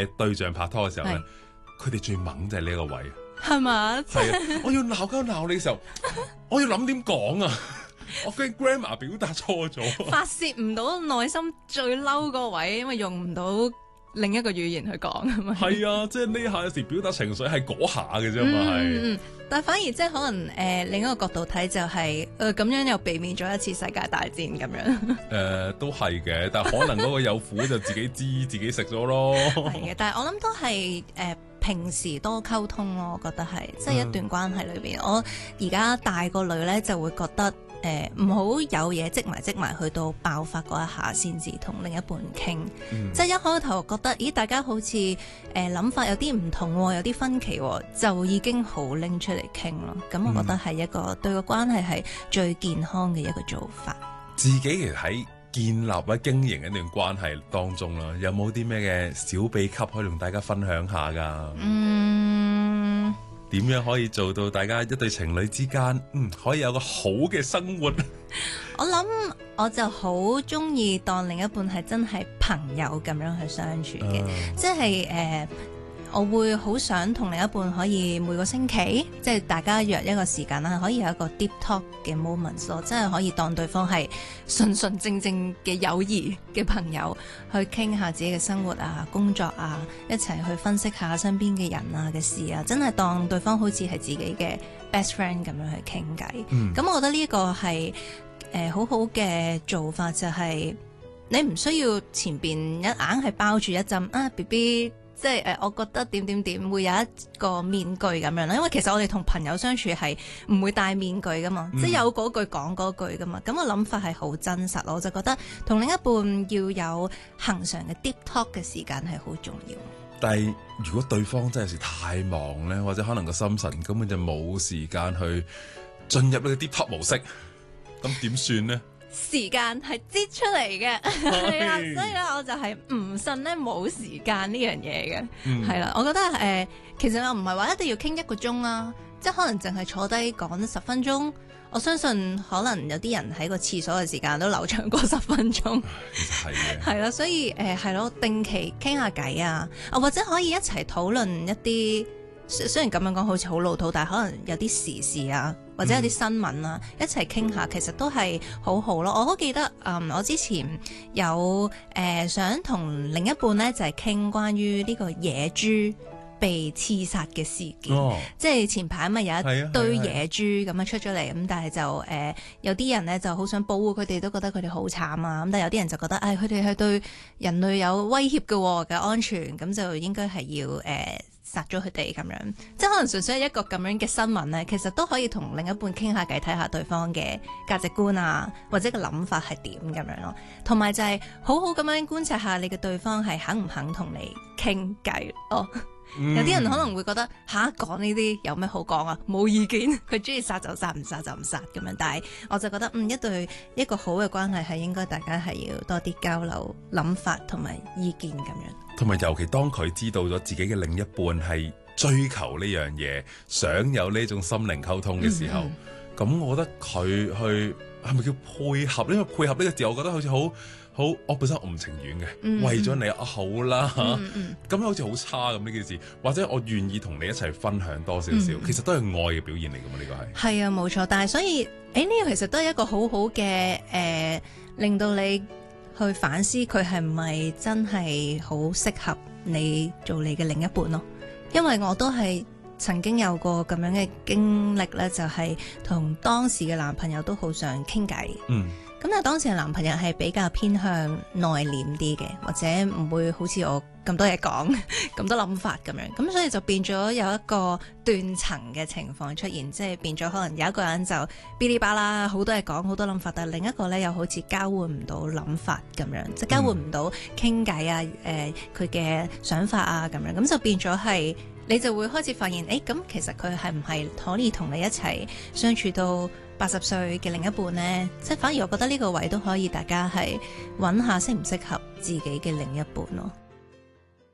嘅對象拍拖嘅時候咧，佢哋最猛就係呢一個位， 係嘛？ 係啊，我要鬧交鬧你嘅時候，我要諗點講啊！我驚 grandma 表達錯咗， 發泄唔到內心最嬲個位，因為用唔到另一個語言去講啊嘛。 係啊，即係呢下有時表達情緒係嗰下嘅啫嘛，係。 但反而即係可能另一個角度睇就係咁樣又避免咗一次世界大戰咁樣。 都係嘅，但係可能嗰個有苦就自己知自己食咗咯。 係嘅，但係我諗都係平時多溝通咯，我覺得係即係一段關係裏邊，我而家大個女咧就會覺得。唔好有嘢積埋去到爆發嗰一下先至同另一半傾，即係一開頭覺得，咦大家好似諗法有啲唔同，有啲分歧，就已經好拎出嚟傾咯。咁我覺得係一個對個關係係最健康嘅一個做法。 自己其實喺建立或者經營一段關係當中啦，有冇啲咩嘅小秘笈可以同大家分享下㗎？點樣可以做到大家一對情侶之間，可以有個好嘅生活？ 我諗我就好中意當另一半係真係朋友咁樣去相處嘅，即係我會好想同另一半可以每個星期，即係大家約一個時間啦，可以有一個 deep talk 嘅 moments 咯，真係可以當對方係純純正正嘅友誼嘅朋友，去傾下自己嘅生活啊、工作啊，一齊去分析下身邊嘅人啊嘅事啊，真係當對方好似係自己嘅 best friend 咁樣去傾偈。咁我覺得呢個係好好嘅做法，就係你唔需要前邊硬係包住一陣啊 BB。即係我覺得點會有一個面具咁樣啦，因為其實我哋同朋友相處係唔會戴面具噶嘛，即係有嗰句講嗰句噶嘛，咁我諗法係好真實咯，我就覺得同另一半要有恆常嘅 deep talk 嘅時間係好重要。 但係如果對方真係有時太忙咧，或者可能個心神根本就冇時間去進入呢個 deep talk 模式，咁點算呢？ 時間係擠出嚟嘅，係啦，所以咧我就係唔信咧冇時間呢樣嘢嘅，係啦，我覺得其實我唔係話一定要傾1個鐘啦，即係可能淨係坐低講10分鐘，我相信可能有啲人喺個廁所嘅時間都流長過10分鐘， 其實係嘅， 係啦，所以係咯，定期傾下偈啊，或者可以一齊討論一啲。雖然咁樣講好似好老土，但係可能有啲時事啊，或者有啲新聞啊，一齊傾下，其實都係好好咯。我好記得，我之前有想同另一半咧，就係傾關於呢個野豬被刺殺嘅事件，即係前排咪有一堆野豬咁樣出咗嚟，咁但係就有啲人咧就好想保護佢哋，都覺得佢哋好慘啊，咁但係有啲人就覺得，佢哋係對人類有威脅嘅安全，咁就應該係要殺咗佢哋咁樣，即係可能純粹係一個咁樣嘅新聞咧，其實都可以同另一半傾下偈，睇下對方嘅價值觀啊，或者個諗法係點咁樣咯。同埋就係好好咁樣觀察下你嘅對方係肯唔肯同你傾偈咯。有啲人可能會覺得講呢啲有咩好講啊？冇意見，佢中意殺就殺，唔殺就唔殺咁樣。但係我就覺得一個好嘅關係係應該大家係要多啲交流諗法同埋意見咁樣。 同埋尤其當佢知道咗自己嘅另一半係追求呢樣嘢，想有呢種心靈溝通嘅時候，咁我覺得佢去係咪叫配合？因為配合呢個字，我覺得好似好，我本身我唔情願嘅，為咗你好啦咁好似好差咁呢件事，或者我願意同你一齊分享多少少，其實都係愛嘅表現嚟㗎嘛，呢個係啊，冇錯。但係所以呢個其實都係一個好好嘅令到你去反思佢係唔係真係好適合你做你嘅另一半咯。因為我都係曾經有過咁樣嘅經歷咧，就係同當時嘅男朋友都好想傾偈。咁但係當時嘅男朋友係比較偏向內斂啲嘅，或者唔會好似我咁多嘢講，咁多諗法咁樣。咁所以就變咗有一個斷層嘅情況出現，即係變咗可能有一個人就嗶哩吧啦，好多嘢講，好多諗法，但係另一個咧又好似交換唔到諗法咁樣，即係交換唔到傾偈啊，佢嘅想法啊咁樣，咁就變咗係你就會開始發現，咁其實佢係唔係可以同你一齊相處到80歲嘅另一半呢？即係反而我覺得呢個位都可以大家係揾下適唔適合自己嘅另一半咯。